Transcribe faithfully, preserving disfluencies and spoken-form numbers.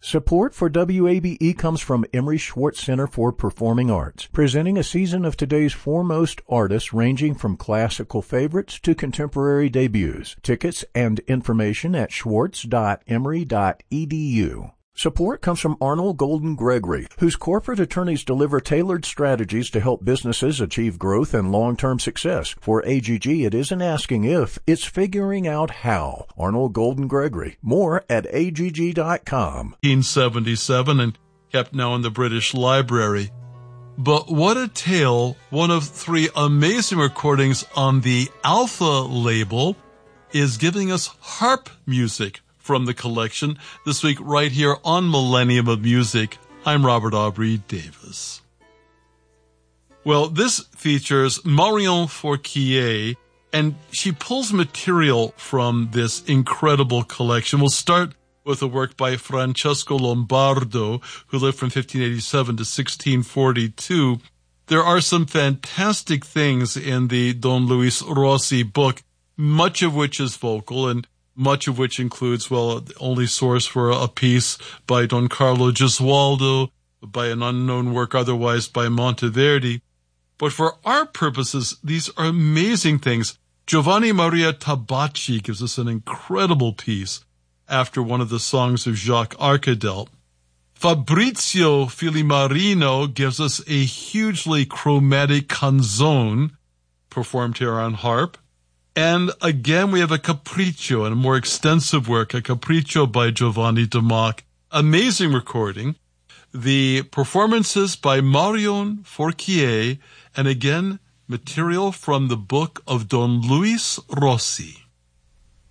Support for W A B E comes from Emery Schwartz Center for Performing Arts, presenting a season of today's foremost artists ranging from classical favorites to contemporary debuts. Tickets and information at schwartz dot emory dot e d u. Support comes from Arnold Golden Gregory, whose corporate attorneys deliver tailored strategies to help businesses achieve growth and long-term success. For A G G, it isn't asking if, it's figuring out how. Arnold Golden Gregory. More at A G G dot com. nineteen seventy-seven and kept now in the British Library. But what a tale, one of three amazing recordings on the Alpha label is giving us harp music from the collection this week right here on Millennium of Music. I'm Robert Aubrey Davis. Well, this features Marion Fourquier, and she pulls material from this incredible collection. We'll start with a work by Francesco Lombardo, who lived from fifteen eighty-seven to sixteen forty-two. There are some fantastic things in the Don Luis Rossi book, much of which is vocal, and much of which includes, well, the only source for a piece by Don Carlo Gesualdo, by an unknown work otherwise by Monteverdi. But for our purposes, these are amazing things. Giovanni Maria Tabacci gives us an incredible piece after one of the songs of Jacques Arcadel. Fabrizio Filimarino gives us a hugely chromatic canzone performed here on harp. And again, we have a capriccio and a more extensive work, a capriccio by Giovanni de Mock. Amazing recording. The performances by Marion Fourquier, and again, material from the book of Don Luis Rossi.